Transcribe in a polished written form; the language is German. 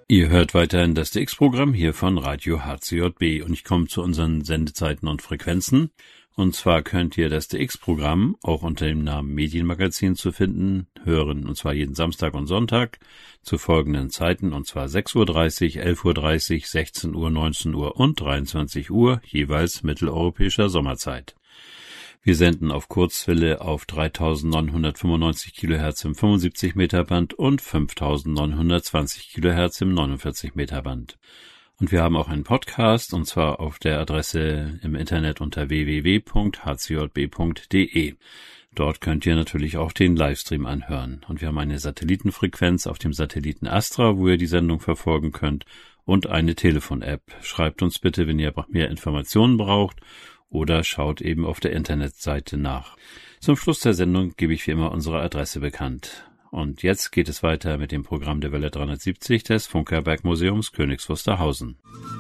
Ihr hört weiterhin das DX-Programm hier von Radio HCJB und ich komme zu unseren Sendezeiten und Frequenzen. Und zwar könnt ihr das DX-Programm auch unter dem Namen Medienmagazin zu finden hören, und zwar jeden Samstag und Sonntag zu folgenden Zeiten, und zwar 6:30 Uhr, 11:30 Uhr, 16 Uhr, 19 Uhr und 23 Uhr, jeweils mitteleuropäischer Sommerzeit. Wir senden auf Kurzwelle auf 3995 kHz im 75 Meter Band und 5920 kHz im 49 Meter Band. Und wir haben auch einen Podcast, und zwar auf der Adresse im Internet unter www.hcjb.de. Dort könnt ihr natürlich auch den Livestream anhören. Und wir haben eine Satellitenfrequenz auf dem Satelliten Astra, wo ihr die Sendung verfolgen könnt, und eine Telefon-App. Schreibt uns bitte, wenn ihr mehr Informationen braucht, oder schaut eben auf der Internetseite nach. Zum Schluss der Sendung gebe ich wie immer unsere Adresse bekannt. Und jetzt geht es weiter mit dem Programm der Welle 370 des Funkerberg Museums Königs Wusterhausen.